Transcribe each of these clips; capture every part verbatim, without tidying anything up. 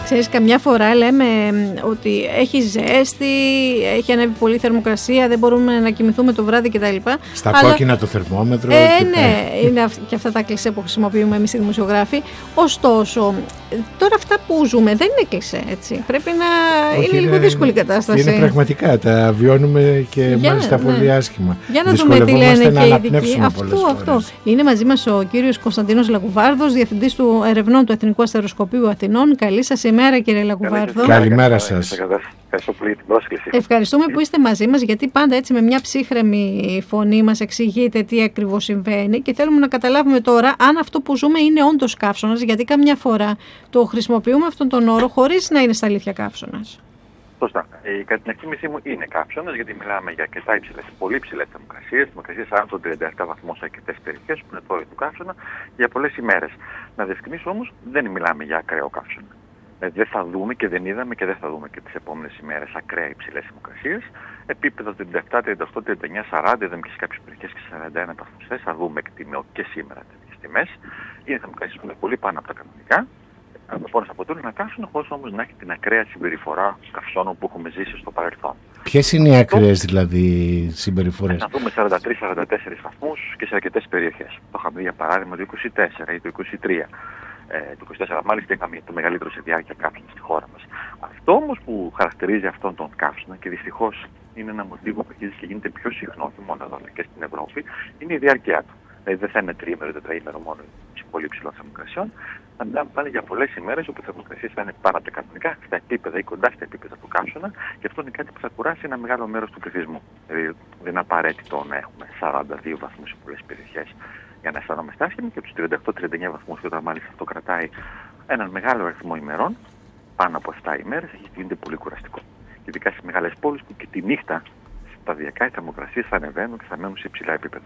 Ξέρεις, καμιά φορά λέμε ότι έχει ζέστη, έχει ανέβει πολύ θερμοκρασία, δεν μπορούμε να κοιμηθούμε το βράδυ κτλ. Στα Αλλά... κόκκινα το θερμόμετρο. Ε, και ναι, τα... είναι και αυτά τα κλισέ που χρησιμοποιούμε εμείς οι δημοσιογράφοι. Ωστόσο, τώρα αυτά που ζούμε δεν είναι κλισέ, έτσι. Πρέπει να Όχι, είναι, είναι λίγο δύσκολη η κατάσταση. Είναι πραγματικά, τα βιώνουμε και Για, μάλιστα ναι. πολύ άσχημα. Για να δούμε τι λένε και οι ειδικοί. Αυτό, αυτό. Είναι μαζί μας ο κύριος Κωνσταντίνος Λαγουβάρδος, διευθυντής του ερευνών του Εθνικού Αστεροσκοπείου Αθηνών. Καλή σας ημέρα, κύριε Λαγουβάρδο. Καλημέρα σας. Ευχαριστώ πολύ την πρόσκληση. Ευχαριστούμε που είστε μαζί μας, γιατί πάντα έτσι με μια ψύχρεμη φωνή μας εξηγείτε τι ακριβώς συμβαίνει και θέλουμε να καταλάβουμε τώρα αν αυτό που ζούμε είναι όντως καύσωνας, γιατί καμιά φορά το χρησιμοποιούμε αυτόν τον όρο χωρίς να είναι στα αλήθεια καύσωνας. Σωστά. Ε, κατά την εκτίμησή μου είναι καύσωνας, γιατί μιλάμε για αρκετά υψηλές, πολύ υψηλές θερμοκρασίες, θερμοκρασίες άνω των τριάντα επτά βαθμούς σε αρκετές περιοχές που είναι τώρα του καύσωνα για πολλές ημέρες. Να διευκρινίσω όμως, δεν μιλάμε για ακραίο καύσωνα. Δηλαδή δεν θα δούμε και δεν είδαμε και δεν θα δούμε και τις επόμενες ημέρες ακραία υψηλές θερμοκρασίες. Επίπεδα τριάντα επτά, τριάντα οκτώ, τριάντα εννιά, σαράντα, είδαμε και σε κάποιες περιοχές και σαράντα ένα βαθμούς. Θα δούμε εκτιμώ και σήμερα τέτοιες τιμές. Είναι θερμοκρασίες που είναι πολύ πάνω από τα κανονικά. Λοιπόν, αποτελούν ένα καύσωνα χωρίς όμως να έχει την ακραία συμπεριφορά καυσώνων που έχουμε ζήσει στο παρελθόν. Ποιες είναι οι ακραίες δηλαδή συμπεριφορές? Να δούμε σαράντα τρία σαράντα τέσσερα βαθμούς και σε αρκετές περιοχές. Το είχαμε δει για παράδειγμα το είκοσι τέσσερα ή το είκοσι τρία. Ε, το είκοσι τέσσερα μάλιστα είχαμε το μεγαλύτερο σε διάρκεια καύσωνα στη χώρα μας. Αυτό όμως που χαρακτηρίζει αυτόν τον καύσωνα και δυστυχώς είναι ένα μοτίβο που αρχίζει και γίνεται πιο συχνό όχι μόνο εδώ αλλά και στην Ευρώπη, είναι η διάρκεια του. Δηλαδή δεν θα είναι τριήμερο, τετραήμερο μόνο πολύ υψηλών θερμοκρασιών. Θα μιλάμε πάλι για πολλές ημέρες όπου οι θερμοκρασίες θα είναι πάνω από τα κανονικά, στα επίπεδα ή κοντά στα επίπεδα του καύσωνα, και αυτό είναι κάτι που θα κουράσει ένα μεγάλο μέρος του πληθυσμού. Δηλαδή δεν είναι απαραίτητο να έχουμε σαράντα δύο βαθμούς σε πολλές περιοχές για να αισθανόμαστε άσχημοι, και τους τριάντα οκτώ τριάντα εννιά βαθμούς, και όταν μάλιστα αυτό κρατάει έναν μεγάλο αριθμό ημερών, πάνω από επτά ημέρες, έχει γίνεται πολύ κουραστικό. Ειδικά στις μεγάλες πόλεις που και τη νύχτα σταδιακά οι θερμοκρασίες θα ανεβαίνουν και θα μένουν σε υψηλά επίπεδα.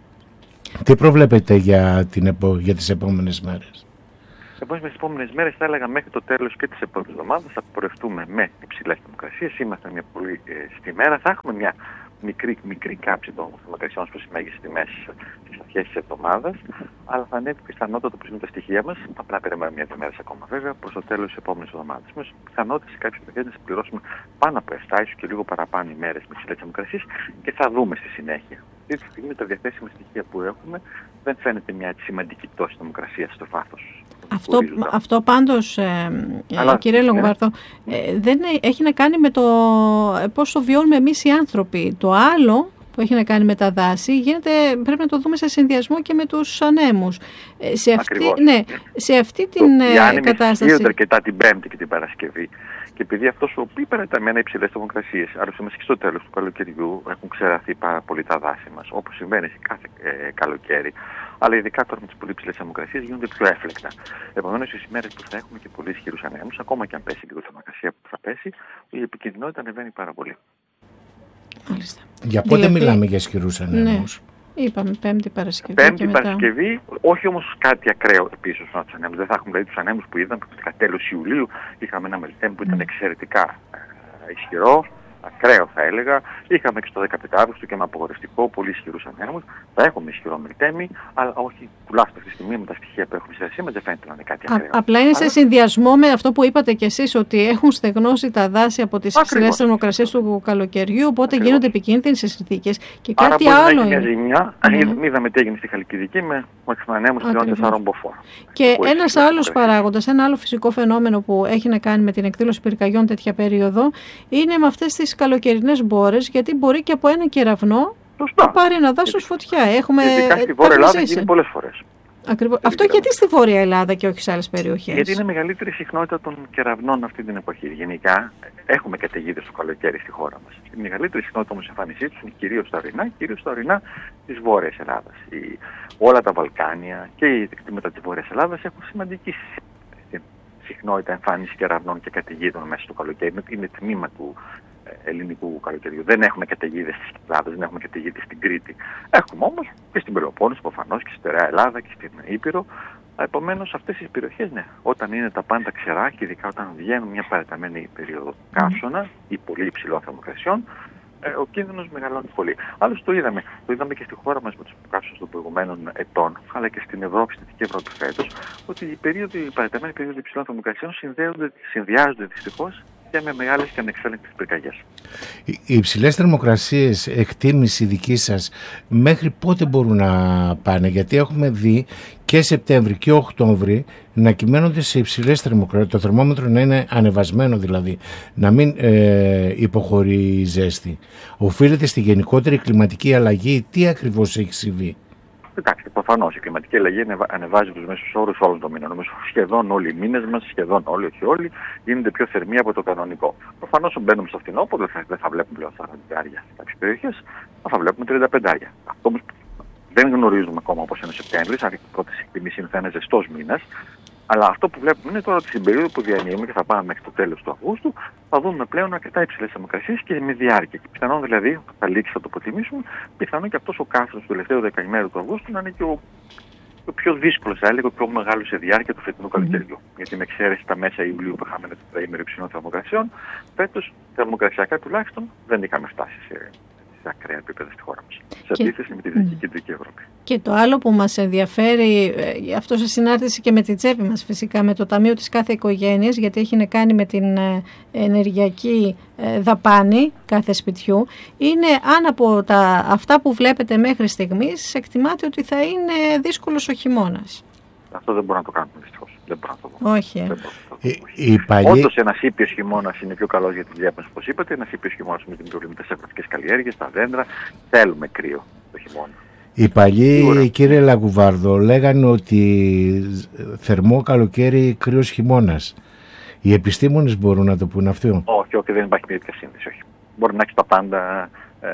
Τι προβλέπετε για, την επο... για τις επόμενες μέρες? Επομένως, με τις επόμενες μέρες θα έλεγα μέχρι το τέλος και της επόμενης εβδομάδας θα πορευτούμε με υψηλές θερμοκρασίες. Είμαστε μια πολύ ε, στη μέρα. Θα έχουμε μια μικρή, μικρή κάψη των θερμοκρασιών προς τις μέγιστες τιμές στις αρχές της εβδομάδας, αλλά θα ανέβει πιθανότατα όπως είναι τα στοιχεία μας. Απλά περιμένουμε μια-δύο μέρες ακόμα βέβαια προς το τέλος της επόμενης εβδομάδας. Με πιθανότητα σε κάποιες περιοχές να συμπληρώσουμε πάνω από επτά, ίσως και λίγο παραπάνω ημέρες με υψηλές θερμοκρασίες, και θα δούμε στη συνέχεια. Αυτή τη στιγμή τα διαθέσιμα στοιχεία που έχουμε δεν φαίνεται μια σημαντική πτώση θερμοκρασίας στο βάθος. Αυτό, αυτό πάντως, ε, Αλλά, κύριε Λαγουβάρδο, ναι. ε, δεν έχει να κάνει με το πώς το βιώνουμε εμείς οι άνθρωποι. Το άλλο που έχει να κάνει με τα δάση γίνεται, πρέπει να το δούμε σε συνδυασμό και με τους ανέμους. Ε, σε, αυτή, ναι, σε αυτή την το, κατάσταση... Οι αρκετά την Πέμπτη και την Παρασκευή. Και επειδή αυτό ο οποίο παραταμένα υψηλές θερμοκρασίες, άλλωστε είμαστε και στο τέλος του καλοκαιριού, έχουν ξεραθεί πάρα πολύ τα δάση μας, όπως συμβαίνει σε κάθε ε, καλοκαίρι. Αλλά ειδικά τώρα με τις πολύ υψηλές θερμοκρασίες γίνονται πιο έφλεκτα. Επομένως, στις ημέρες που θα έχουμε και πολύ ισχυρούς ανέμους, ακόμα και αν πέσει λίγο θερμοκρασία που θα πέσει, η επικινδυνότητα ανεβαίνει πάρα πολύ. Μάλιστα. Για πότε δηλαδή... μιλάμε για ισχυρούς ανέμους? Ναι. Είπαμε Πέμπτη Παρασκευή. Πέμπτη και μετά... Παρασκευή, όχι όμως κάτι ακραίο επίσης από τους ανέμους. Δεν θα έχουμε δηλαδή τους ανέμους που είδαμε που τέλος Ιουλίου. Είχαμε ένα μελτέμ που ήταν εξαιρετικά ε, ισχυρό, ακραίο θα έλεγα. Είχαμε και στο δεκαπέντε Αυγούστου και ένα απογορευτικό, πολύ ισχυρούς ανέμους. Θα έχουμε ισχυρό μελτέμι, αλλά όχι τουλάχιστον αυτή τη στιγμή με τα στοιχεία που έχουμε στη διάθεσή μας δεν φαίνεται να είναι κάτι ακραίο. Α, απλά είναι αλλά... σε συνδυασμό με αυτό που είπατε κι εσείς, ότι έχουν στεγνώσει τα δάση από τις υψηλές θερμοκρασίες του καλοκαιριού, οπότε Ακριβώς. γίνονται επικίνδυνες συνθήκες. Και Άρα κάτι άλλο. Άρα μια ζημιά, ναι. είδαμε τι έγινε στη Χαλκιδική με ανέμους τριών τεσσάρων μποφόρ. Και ένας άλλος παράγοντας, ένα άλλο φυσικό φαινόμενο που έχει να κάνει με την εκδήλωση πυρκαγιών τέτοια περίοδο, είναι με αυτές τις καλοκαιρινές μπόρες, γιατί μπορεί και από ένα κεραυνό να πάρει ένα δάσος φωτιά. Έχουμε... Ειδικά στη Βόρεια Ελλάδα γίνει πολλές φορές. Ακριβώς. Αυτό γιατί στη Βόρεια Ελλάδα και όχι σε άλλες περιοχές? Γιατί είναι μεγαλύτερη συχνότητα των κεραυνών αυτή την εποχή. Γενικά έχουμε καταιγίδες το καλοκαίρι στη χώρα μας. Η μεγαλύτερη συχνότητα όμως εμφάνισή τους είναι κυρίως στα ορεινά, κυρίως στα ορεινά της Βόρειας Ελλάδας. Η... Όλα τα Βαλκάνια και οι κτήματα της Βόρειας Ελλάδας έχουν σημαντική συχνότητα εμφάνιση κεραυνών και καταιγίδων μέσα στο καλοκαίρι. Είναι τμήμα του ελληνικού καλοκαιριού. Δεν έχουμε καταιγίδες στις Κυκλάδες, δεν έχουμε καταιγίδες στην Κρήτη. Έχουμε όμως και στην Πελοπόννησο προφανώς και στη Στερεά Ελλάδα και στην Ήπειρο. Επομένως αυτές οι περιοχές, ναι, όταν είναι τα πάντα ξερά και ειδικά όταν βγαίνουν μια παραταμένη περίοδο καύσωνα ή πολύ υψηλών θερμοκρασιών, ε, ο κίνδυνος μεγαλώνει πολύ. Άλλωστε το είδαμε. Το είδαμε και στη χώρα μας με τους καύσονες των προηγουμένων ετών, αλλά και στην Ευρώπη, στην Δυτική Ευρώπη φέτος, ότι οι, περίοδοι, οι παρατεταμένοι περίοδοι υψηλών θερμοκρασιών συνδυάζονται δυστυχώς και με μεγάλες και ανεξέλεγκτες πυρκαγιές. Οι υψηλές θερμοκρασίες, εκτίμηση δική σας, μέχρι πότε μπορούν να πάνε? Γιατί έχουμε δει και Σεπτέμβρη και Οκτώβρη να κυμαίνονται σε υψηλές θερμοκρασίες, το θερμόμετρο να είναι ανεβασμένο δηλαδή, να μην ε, υποχωρεί η ζέστη. Οφείλεται στη γενικότερη κλιματική αλλαγή? Τι ακριβώς έχει συμβεί? Κοιτάξτε, προφανώς η κλιματική αλλαγή ανεβάζει τους μέσους όρους όλων των μήνων. Όμως σχεδόν όλοι οι μήνες μας, σχεδόν όλοι, όχι όλοι, γίνονται πιο θερμοί από το κανονικό. Προφανώς όταν μπαίνουμε στο φθινόπωρο δεν θα, δεν θα βλέπουμε πλέον σαράντα άρια σε κάποιες περιοχές, θα βλέπουμε τριάντα πέντε άρια. Αυτό όμως δεν γνωρίζουμε ακόμα όπως είναι ο Σεπτέμβρης, αν οι πρώτες εκτιμήσεις είναι θα είναι ζεστός μήνας. Αλλά αυτό που βλέπουμε είναι τώρα ότι στην περίοδο που διανύουμε και θα πάμε μέχρι το τέλος του Αυγούστου, θα δούμε πλέον αρκετά υψηλές θερμοκρασίες και με διάρκεια. Και πιθανόν δηλαδή, θα λήξει, θα το αποτιμήσουμε, πιθανόν και αυτός ο καύσωνας του τελευταίου δεκαημέρου του Αυγούστου να είναι και ο, ο πιο δύσκολος, θα έλεγα, ο πιο μεγάλος σε διάρκεια του φετινού καλοκαιριού. Mm-hmm. Γιατί με εξαίρεση τα μέσα Ιουλίου που είχαμε ένα τετραήμερο υψηλών θερμοκρασιών, φέτος θερμοκρασιακά τουλάχιστον δεν είχαμε φτάσει σε. Ακραία επίπεδα στη χώρα μας, σε αντίθεση με τη Δυτική και Κεντρική Ευρώπη. Και το άλλο που μας ενδιαφέρει, αυτό σε συνάρτηση και με την τσέπη μας φυσικά, με το ταμείο της κάθε οικογένειας, γιατί έχει να κάνει με την ενεργειακή δαπάνη κάθε σπιτιού, είναι αν από τα, αυτά που βλέπετε μέχρι στιγμής εκτιμάται ότι θα είναι δύσκολος ο χειμώνας. Αυτό δεν μπορούμε να το κάνουμε δυστυχώς. Δεν μπορώ να το πω. Όχι. Ε. Ε, παλιή... Όντως ένας ήπιος χειμώνας είναι πιο καλός για τη διάπνωση, όπως είπατε. Ένας ήπιος χειμώνας με την προβληματικές αγροτικές καλλιέργειες, τα δέντρα. Θέλουμε κρύο το χειμώνα. Οι παλιοί, κύριε Λαγκουβάρδο, λέγανε ότι θερμό καλοκαίρι, κρύος χειμώνας. Οι επιστήμονες μπορούν να το πούν αυτό? Όχι, όχι, δεν υπάρχει μια τέτοια σύνδεση. Όχι. Μπορεί να έχει τα πάντα. Ε,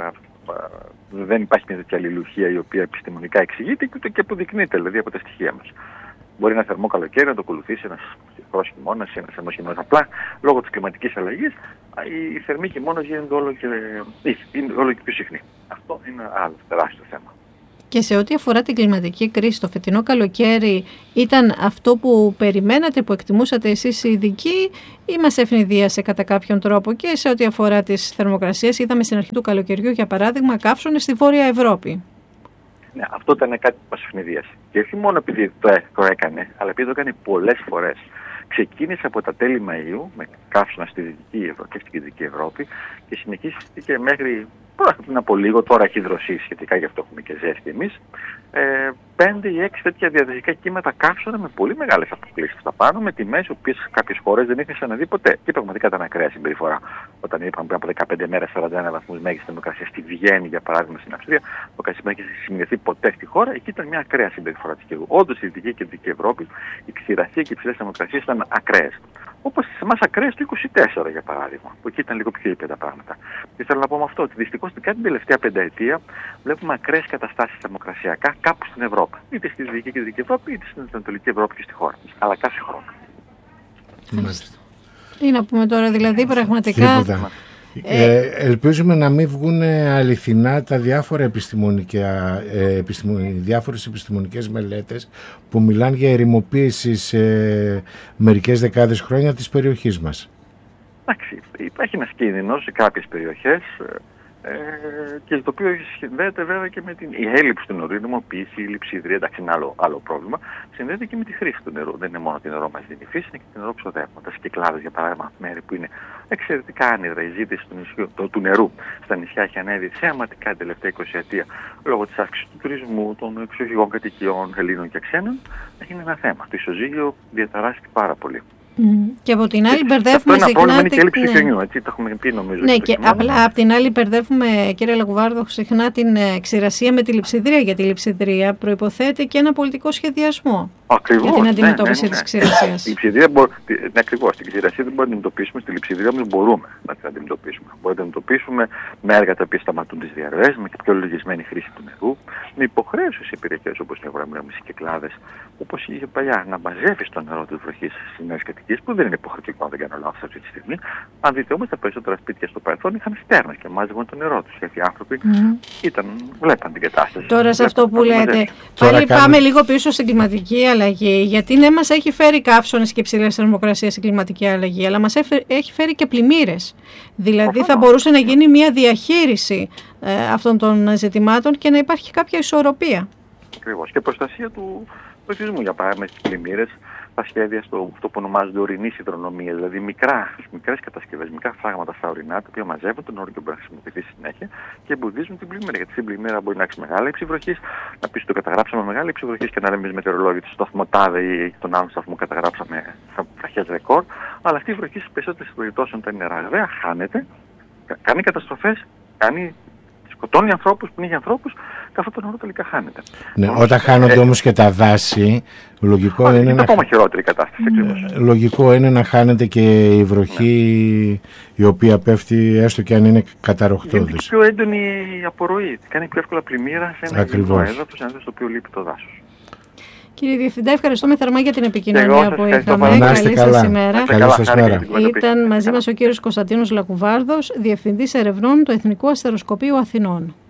δεν υπάρχει μια τέτοια αλληλουχία η οποία επιστημονικά εξηγείται και αποδεικνύεται δηλαδή από τα στοιχεία μας. Μπορεί ένα θερμό καλοκαίρι να το ακολουθήσει ένας ψυχρός χειμώνας ή ένας θερμός χειμώνας. Απλά λόγω της κλιματικής αλλαγής οι θερμοί χειμώνας γίνονται όλο και, όλο και πιο συχνοί. Αυτό είναι ένα άλλο τεράστιο θέμα. Και σε ό,τι αφορά την κλιματική κρίση, το φετινό καλοκαίρι ήταν αυτό που περιμένατε, που εκτιμούσατε εσείς οι ειδικοί, ή μας ευνηδίασε κατά κάποιον τρόπο? Και σε ό,τι αφορά τις θερμοκρασίες, είδαμε στην αρχή του καλοκαιριού, για παράδειγμα, καύσωνες στη Βόρεια Ευρώπη. Ναι, αυτό ήταν κάτι που μας ευνηδίασε. Και όχι μόνο επειδή το, το έκανε, αλλά επειδή το έκανε πολλές φορές. Ξεκίνησε από τα τέλη Μαΐου με καύσωνα στη Δυτική Ευρώπη και στην Κεντρική Ευρώπη και συνεχίστηκε μέχρι πριν από λίγο, τώρα έχει δροσίσει σχετικά, γι' αυτό έχουμε και ζέστη εμείς, ε, πέντε ή έξι τέτοια διαδοχικά κύματα καύσωνα με πολύ μεγάλες αποκλήσεις στα πάνω, με τιμές που κάποιες χώρες δεν είχαν ξαναδεί ποτέ. Και πραγματικά ήταν ακραία συμπεριφορά. Όταν είπαμε πριν από δεκαπέντε μέρες σαράντα ένα βαθμούς μέγιστη θερμοκρασία στη Βιέννη, για παράδειγμα στην Αυστρία, το καθημερινά έχει σημειωθεί ποτέ στη χώρα, εκεί ήταν μια ακραία συμπεριφορά της καιρού. Όντως στη Δυτική και Κεντρική Ευρώπη η ξηρασία και οι υψηλές θερμοκρασίες ήταν ακραίες. Όπως σε εμάς ακραίες το είκοσι τέσσερα για παράδειγμα, που εκεί ήταν λίγο πιο ήπια τα πράγματα. Και θέλω να πω με αυτό ότι δυστυχώς την τελευταία πενταετία βλέπουμε ακραίες καταστάσεις θερμοκρασιακά κάπου στην Ευρώπη. Είτε στη Δυτική και Κεντρική Ευρώπη, είτε στην Ανατολική Ευρώπη και στη χώρα μας. Αλλά κάθε χρόνο. Μάλιστα. Τι να πούμε τώρα, δηλαδή πραγματικά. Ε, ελπίζουμε να μην βγουν αληθινά τα διάφορα επιστημονικά, ε, επιστημονικές, διάφορες επιστημονικές μελέτες που μιλάνε για ερημοποίηση σε μερικές δεκάδες χρόνια της περιοχής μας. Εντάξει, υπάρχει ένας κίνδυνος σε κάποιες περιοχές ε, και το οποίο συνδέεται βέβαια και με την η έλλειψη του νερού, η νομοποίηση, η λειψιδρία, εντάξει είναι άλλο, άλλο πρόβλημα, συνδέεται και με τη χρήση του νερού. Δεν είναι μόνο το νερό μας δίνει η φύση, είναι και το νερό ξοδεύουμε. Τα Κυκλάδες, για παράδειγμα, μέρη που είναι εξαιρετικά άνυδρα, η ζήτηση του, νησιού, το, του νερού στα νησιά έχει ανέβει θεαματικά την τελευταία εικοσιετία λόγω της αύξησης του τουρισμού, των εξοχικών κατοικιών Ελλήνων και ξένων. Είναι ένα θέμα. Το ισοζύγιο διαταράσσεται πάρα πολύ. Mm. Και από την άλλη μπερδεύουμε συχνά. Αυτό είναι την... και έλλειψη ναι. χιονιού, έτσι το έχουμε πει νομίζω. Ναι, και απλά από την άλλη μπερδεύουμε, κύριε Λαγκουβάρδο, συχνά την ξηρασία με τη λειψιδρία. Γιατί η λειψιδρία προϋποθέτει και ένα πολιτικό σχεδιασμό. Ακριβώς, για την αντιμετώπιση ναι, ναι, ναι. της ξηρασίας. Η λειψιδρία μπορεί, ναι, ακριβώς, την ξηρασία δεν μπορούμε να αντιμετωπίσουμε, στη λειψιδρία όμως μπορούμε να την αντιμετωπίσουμε. Μπορούμε να την αντιμετωπίσουμε με έργα τα οποία σταματούν τις διαρροές, με πιο λογισμένη χρήση του νερού, με υποχρέωση σε περιοχές όπως είναι οι Κυκλάδες όπως είχε παλιά, να μαζεύεις το νερό της βροχής στις νέες κατοικίες, που δεν είναι υποχρεωτικό, αν δεν κάνω λάθος αυτή τη στιγμή. Αν δείτε όμως, τα περισσότερα σπίτια στο παρελθόν είχαν στέρνες και μάζευαν το νερό τους. Γιατί οι άνθρωποι mm. ήταν, βλέπαν την κατάσταση. Τώρα σε αυτό που λέτε, πάλι πάμε κάνει... λίγο πίσω στην κλιματική αλλαγή. Γιατί ναι, μας έχει φέρει καύσωνες και υψηλές θερμοκρασίες η κλιματική αλλαγή, αλλά μας έχει φέρει και πλημμύρες. Δηλαδή θα μπορούσε να γίνει μια διαχείριση ε, αυτών των ζητημάτων και να υπάρχει κάποια ισορροπία. Ακριβώς. Και προστασία του πληθυσμού, για παράδειγμα στις πλημμύρες, τα σχέδια στο αυτό που ονομάζονται ορεινής υδρονομίας, δηλαδή μικρά, μικρές κατασκευές, μικρά φράγματα στα ορεινά, τα οποία μαζεύουν τον νερό και μπορεί να χρησιμοποιηθεί συνέχεια και εμποδίζουν την πλημμύρα. Γιατί στην πλημμύρα μπορεί να έχει μεγάλη ύψη βροχής, να πει ότι το καταγράψαμε μεγάλη ύψη βροχής και να λέμε εμείς μετεωρολόγοι του σταθμό τάδε ή τον άλλο σταθμό καταγράψαμε βραχές ρεκόρ, αλλά αυτή η βροχή στις περισσότερες περιπτώσεις όταν είναι ραγδαία χάνεται, κάνει καταστροφές, κάνει. Σκοτώνει ανθρώπους, πνίγει ανθρώπους και αυτό το νερό τελικά χάνεται. Ναι, όμως, όταν χάνονται ε, όμως και τα δάση, λογικό είναι, είναι να... ακόμα χειρότερη κατάσταση. Mm. Λογικό είναι να χάνεται και η βροχή ναι. η οποία πέφτει έστω και αν είναι καταρροχτώδης. Είναι πιο έντονη η απορροή. Κάνει πιο εύκολα πλημμύρα σε ένα γυμνό έδαφος, ένα στο οποίο λείπει το δάσος. Κύριε Διευθυντά, ευχαριστούμε θερμά για την επικοινωνία που είχαμε. Καλή σας ημέρα. Καλή σας μέρα. Ήταν μαζί μας ο κύριος Κωνσταντίνος Λακουβάρδος, Διευθυντής Ερευνών του Εθνικού Αστεροσκοπείου Αθηνών.